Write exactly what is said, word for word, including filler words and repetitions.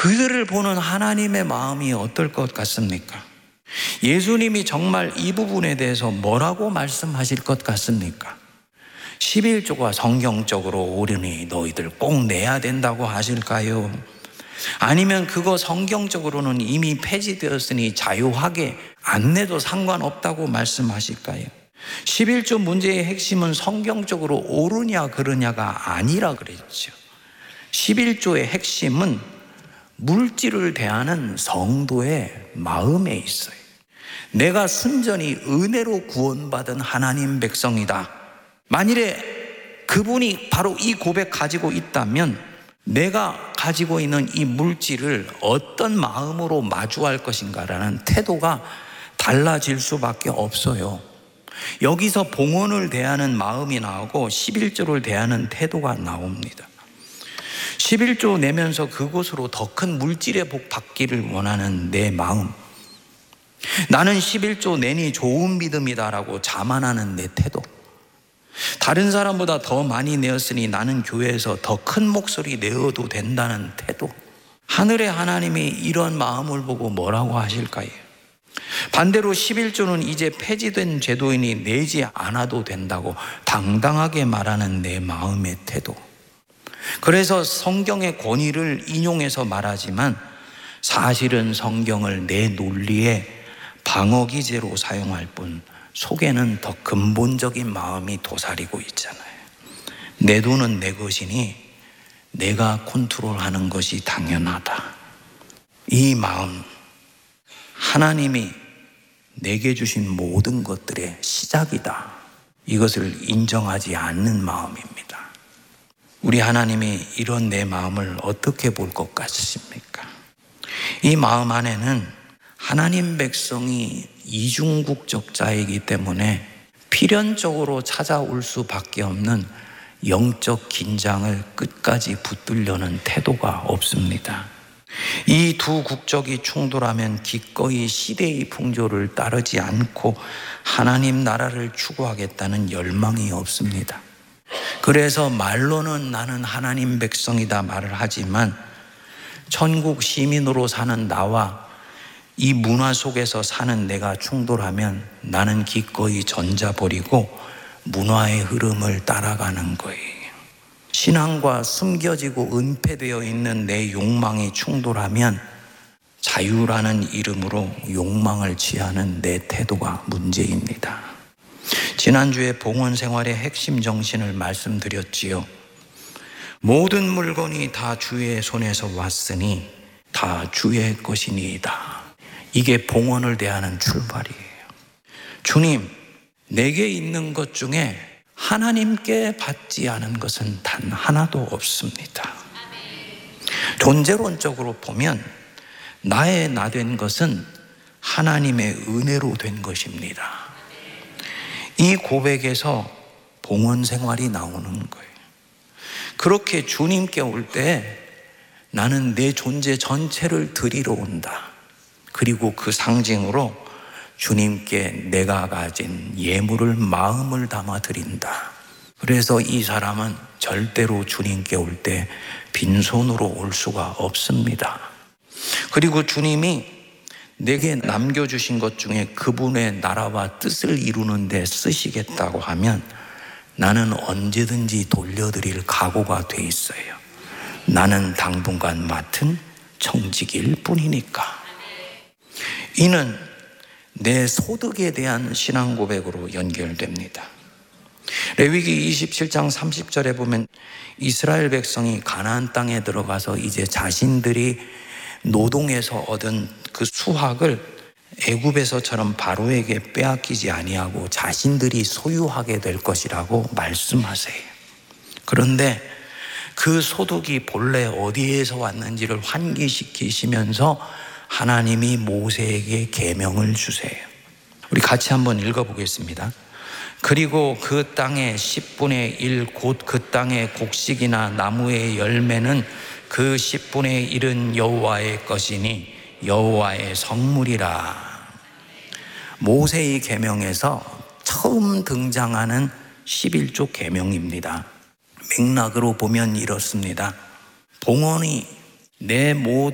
그들을 보는 하나님의 마음이 어떨 것 같습니까? 예수님이 정말 이 부분에 대해서 뭐라고 말씀하실 것 같습니까? 십일조가 성경적으로 옳으니 너희들 꼭 내야 된다고 하실까요? 아니면 그거 성경적으로는 이미 폐지되었으니 자유하게 안 내도 상관없다고 말씀하실까요? 십일조 문제의 핵심은 성경적으로 옳으냐 그르냐가 아니라 그랬죠. 십일조의 핵심은 물질을 대하는 성도의 마음에 있어요. 내가 순전히 은혜로 구원받은 하나님 백성이다. 만일에 그분이 바로 이 고백 가지고 있다면 내가 가지고 있는 이 물질을 어떤 마음으로 마주할 것인가라는 태도가 달라질 수밖에 없어요. 여기서 봉헌을 대하는 마음이 나오고 십일조를 대하는 태도가 나옵니다. 십일조 내면서 그곳으로 더 큰 물질의 복 받기를 원하는 내 마음, 나는 십일조 내니 좋은 믿음이다라고 자만하는 내 태도, 다른 사람보다 더 많이 내었으니 나는 교회에서 더 큰 목소리 내어도 된다는 태도. 하늘의 하나님이 이런 마음을 보고 뭐라고 하실까요? 반대로 십일조는 이제 폐지된 제도이니 내지 않아도 된다고 당당하게 말하는 내 마음의 태도. 그래서 성경의 권위를 인용해서 말하지만 사실은 성경을 내 논리의 방어기제로 사용할 뿐 속에는 더 근본적인 마음이 도사리고 있잖아요. 내 돈은 내 것이니 내가 컨트롤하는 것이 당연하다. 이 마음, 하나님이 내게 주신 모든 것들의 시작이다. 이것을 인정하지 않는 마음입니다. 우리 하나님이 이런 내 마음을 어떻게 볼 것 같으십니까? 이 마음 안에는 하나님 백성이 이중국적자이기 때문에 필연적으로 찾아올 수밖에 없는 영적 긴장을 끝까지 붙들려는 태도가 없습니다. 이 두 국적이 충돌하면 기꺼이 시대의 풍조를 따르지 않고 하나님 나라를 추구하겠다는 열망이 없습니다. 그래서 말로는 나는 하나님 백성이다 말을 하지만 천국 시민으로 사는 나와 이 문화 속에서 사는 내가 충돌하면 나는 기꺼이 전자 버리고 문화의 흐름을 따라가는 거예요. 신앙과 숨겨지고 은폐되어 있는 내 욕망이 충돌하면 자유라는 이름으로 욕망을 취하는 내 태도가 문제입니다. 지난주에 봉헌 생활의 핵심 정신을 말씀드렸지요. 모든 물건이 다 주의 손에서 왔으니 다 주의 것이니이다. 이게 봉헌을 대하는 출발이에요. 주님, 내게 있는 것 중에 하나님께 받지 않은 것은 단 하나도 없습니다. 존재론적으로 보면 나의 나 된 것은 하나님의 은혜로 된 것입니다. 이 고백에서 봉헌 생활이 나오는 거예요. 그렇게 주님께 올 때 나는 내 존재 전체를 드리러 온다. 그리고 그 상징으로 주님께 내가 가진 예물을 마음을 담아 드린다. 그래서 이 사람은 절대로 주님께 올 때 빈손으로 올 수가 없습니다. 그리고 주님이 내게 남겨주신 것 중에 그분의 나라와 뜻을 이루는 데 쓰시겠다고 하면 나는 언제든지 돌려드릴 각오가 돼 있어요. 나는 당분간 맡은 청직일 뿐이니까. 이는 내 소득에 대한 신앙 고백으로 연결됩니다. 레위기 이십칠 장 삼십 절에 보면 이스라엘 백성이 가나안 땅에 들어가서 이제 자신들이 노동해서 얻은 그 수확을 애굽에서처럼 바로에게 빼앗기지 아니하고 자신들이 소유하게 될 것이라고 말씀하세요. 그런데 그 소득이 본래 어디에서 왔는지를 환기시키시면서 하나님이 모세에게 계명을 주세요. 우리 같이 한번 읽어보겠습니다. 그리고 그 땅의 십분의 일 곧 그 땅의 곡식이나 나무의 열매는 그 십분의 일은 여호와의 것이니 여호와의 성물이라. 모세의 계명에서 처음 등장하는 십일조 계명입니다. 맥락으로 보면 이렇습니다. 봉헌이 내 모든